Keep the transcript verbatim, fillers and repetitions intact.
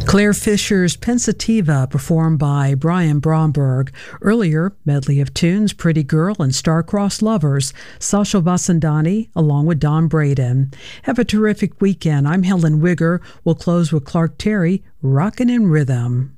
Claire Fisher's Pensativa, performed by Brian Bromberg. Earlier, medley of tunes, Pretty Girl and Star-Crossed Lovers, Sasha Vasandani, along with Don Braden. Have a terrific weekend. I'm Helen Wigger. We'll close with Clark Terry, Rockin' in Rhythm.